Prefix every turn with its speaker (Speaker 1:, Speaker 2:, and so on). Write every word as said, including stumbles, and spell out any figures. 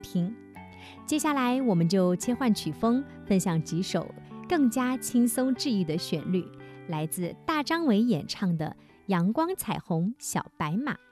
Speaker 1: 听。接下来我们就切换曲风，分享几首更加轻松治愈的旋律，来自大张伟演唱的《阳光彩虹小白马》。